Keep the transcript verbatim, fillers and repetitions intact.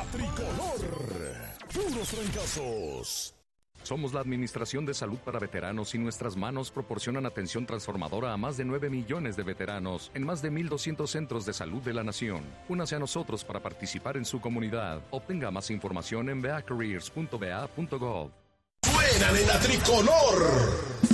La Tricolor. Puros fracasos. Somos la Administración de Salud para Veteranos y nuestras manos proporcionan atención transformadora a más de nueve millones de veteranos en más de mil doscientos centros de salud de la nación. Únase a nosotros para participar en su comunidad. Obtenga más información en v a careers punto v a punto gov. Suenan en la Tricolor.